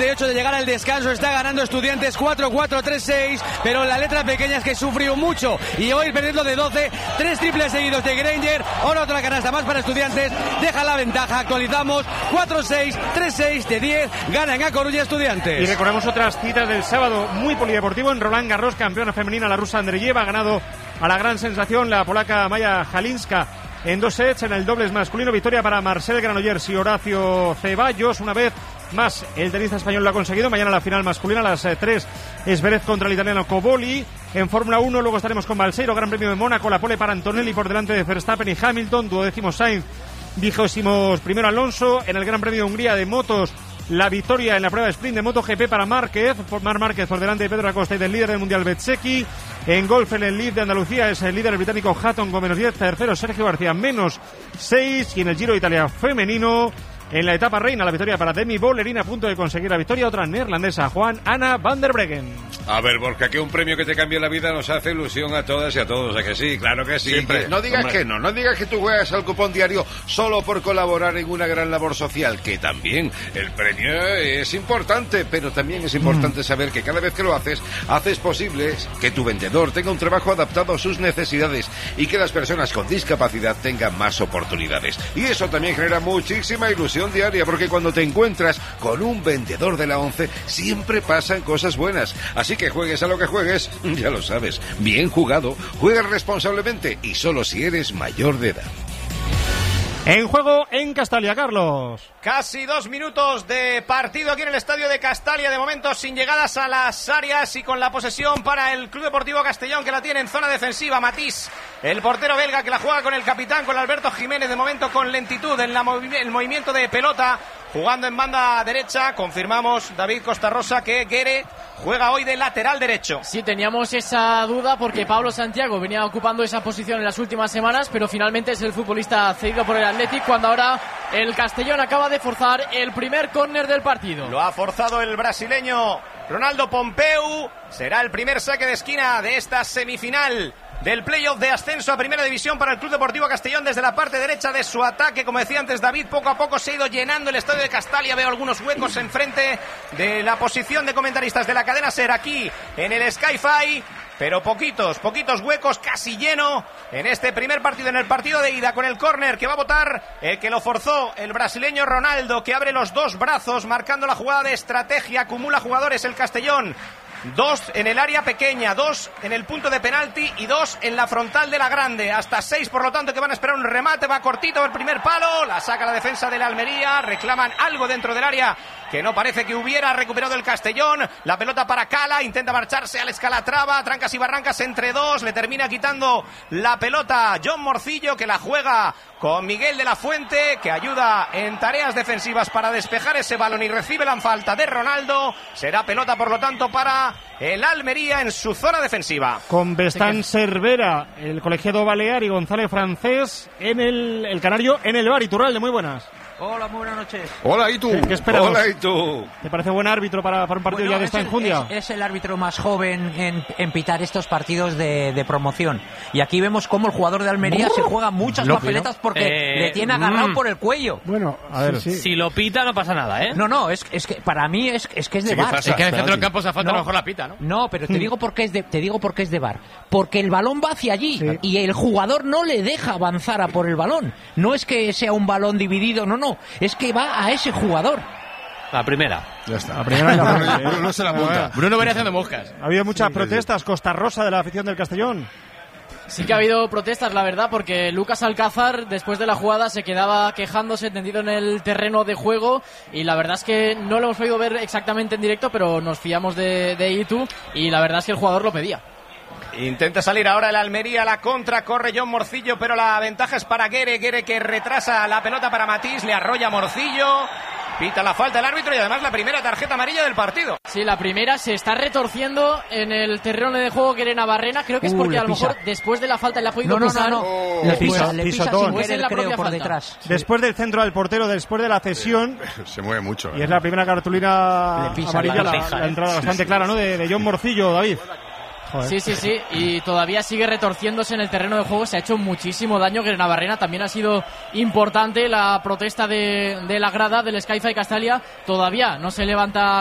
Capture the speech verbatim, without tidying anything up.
treinta y ocho de llegar al descanso. Está ganando Estudiantes cuatro cuatro tres seis, pero la letra pequeña es que sufrió mucho y hoy perdiendo de doce. Tres triples seguidos de Granger. Ahora otra canasta más para Estudiantes. Deja la ventaja. Actualizamos cuatro seis, tres seis de diez. Ganan a Coruña Estudiantes. Y recordamos otras citas del sábado muy polideportivo en Roland Garros. Campeona femenina la rusa Andreyeva. Ha ganado a la gran sensación la polaca Maya Halinska en dos sets. En el dobles masculino, victoria para Marcel Granollers y Horacio Ceballos. Una vez más el tenista español lo ha conseguido. Mañana la final masculina a las tres es Zverev contra el italiano Coboli. En Fórmula uno luego estaremos con Balseiro, Gran Premio de Mónaco, la pole para Antonelli por delante de Verstappen y Hamilton, duodécimo Sainz, vigésimos primero Alonso. En el Gran Premio de Hungría de motos, la victoria en la prueba de sprint de MotoGP para Márquez, por Marc Márquez por delante de Pedro Acosta y del líder del mundial Bezzecchi. En golf, en el Lead de Andalucía es el líder el británico Hatton con menos diez, tercero Sergio García menos seis, y en el Giro de Italia femenino, en la etapa reina, la victoria para Demi Bollerin, a punto de conseguir la victoria, otra neerlandesa, Juan Anna van der Breggen. A ver, Borja, que un premio que te cambie la vida nos hace ilusión a todas y a todos, ¿a que sí? Claro que sí. Siempre. No digas Hombre. que no, no digas que tú juegas al cupón diario solo por colaborar en una gran labor social, que también el premio es importante, pero también es importante mm. saber que cada vez que lo haces, haces posible que tu vendedor tenga un trabajo adaptado a sus necesidades y que las personas con discapacidad tengan más oportunidades. Y eso también genera muchísima ilusión diaria, porque cuando te encuentras con un vendedor de la ONCE siempre pasan cosas buenas. Así que juegues a lo que juegues, ya lo sabes, bien jugado, juegas responsablemente y solo si eres mayor de edad. En juego en Castalia, Carlos. Casi dos minutos de partido aquí en el estadio de Castalia, de momento sin llegadas a las áreas y con la posesión para el Club Deportivo Castellón, que la tiene en zona defensiva. Matís, el portero belga, que la juega con el capitán, con Alberto Jiménez, de momento con lentitud en la movi- el movimiento de pelota, jugando en banda derecha. Confirmamos, David Costarrosa, que Guere juega hoy de lateral derecho. Sí, teníamos esa duda porque Pablo Santiago venía ocupando esa posición en las últimas semanas, pero finalmente es el futbolista cedido por el Athletic, cuando ahora el Castellón acaba de forzar el primer córner del partido. Lo ha forzado el brasileño Ronaldo Pompeu. Será el primer saque de esquina de esta semifinal del playoff de ascenso a Primera División para el Club Deportivo Castellón. Desde la parte derecha de su ataque, como decía antes David, poco a poco se ha ido llenando el estadio de Castalia. Veo algunos huecos enfrente de la posición de comentaristas de la cadena SER aquí en el Sky-Fi, pero poquitos, poquitos huecos, casi lleno en este primer partido, en el partido de ida, con el córner que va a botar el que lo forzó, el brasileño Ronaldo, que abre los dos brazos marcando la jugada de estrategia. Acumula jugadores el Castellón, dos en el área pequeña, dos en el punto de penalti y dos en la frontal de la grande, hasta seis, por lo tanto, que van a esperar un remate. Va cortito el primer palo, la saca la defensa de la Almería, reclaman algo dentro del área que no parece que hubiera. Recuperado el Castellón, la pelota para Cala, intenta marcharse al Escalatrava, trancas y barrancas entre dos, le termina quitando la pelota John Morcillo, que la juega con Miguel de la Fuente, que ayuda en tareas defensivas para despejar ese balón, y recibe la falta de Ronaldo. Será pelota, por lo tanto, para el Almería en su zona defensiva. Con Bestán Cervera, el colegiado balear, y González Francés en el, el canario en el bar. Iturralde, muy buenas. Hola, muy buenas noches. Hola, ¿y tú? ¿Qué esperamos? Hola, ¿y tú? ¿Te parece buen árbitro para, para un partido bueno, ya de esta enjundia? Es, es el árbitro más joven en, en pitar estos partidos de, de promoción. Y aquí vemos cómo el jugador de Almería uh, se juega muchas lo, papeletas porque eh, le tiene agarrado mm. por el cuello. Bueno, a ver, sí, sí. Si lo pita no pasa nada, ¿eh? No, no, es, es que para mí es, es que es de sí, bar. Es que en el centro del campo se falta no, a lo mejor la pita, ¿no? No, pero te digo por qué es de, te digo por qué es de bar. Porque el balón va hacia allí sí. y el jugador no le deja avanzar a por el balón. No es que sea un balón dividido, no, no. Es que va a ese jugador. La primera. Ya está. La primera la Bruno, Bruno no se la apunta. Bruno venía haciendo moscas. Ha habido muchas sí, protestas. Costa Rosa, de la afición del Castellón. Sí que ha habido protestas, la verdad, porque Lucas Alcázar, después de la jugada, se quedaba quejándose, tendido en el terreno de juego, y la verdad es que no lo hemos podido ver exactamente en directo, pero nos fiamos de, de Itu, y la verdad es que el jugador lo pedía. Intenta salir ahora el Almería, la contra, corre John Morcillo, pero la ventaja es para Guere, Guere que retrasa la pelota para Matís, le arrolla Morcillo, pita la falta el árbitro y además la primera tarjeta amarilla del partido. Sí, la primera, se está retorciendo en el terreno de juego Guere Navarrena, creo que es porque uh, a lo mejor después de la falta le ha podido no, pisar. No, no, no, oh, le pisa, le pisa sin querer, la creo, por falta. detrás. Después del centro del portero, después de la cesión, eh, se mueve mucho. Y eh. es la primera cartulina pisa, amarilla, la, la, la entrada bastante sí, clara, ¿no? De, de John Morcillo, David. Joder. Sí, sí, sí, y todavía sigue retorciéndose en el terreno de juego, se ha hecho muchísimo daño, que Navarrena también ha sido importante la protesta de, de la grada del Sky-Fi Castalia, todavía no se levanta